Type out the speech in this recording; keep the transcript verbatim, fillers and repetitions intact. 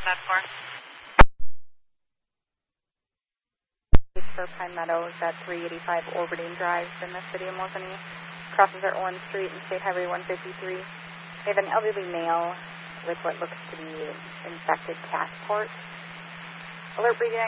that for? For Pine Meadows at three eighty-five Orbiting Drive in the city of Mosinee. Crosses our Owen Street and State Highway one fifty-three. We have an elderly male with what looks to be infected passport. Alert breathing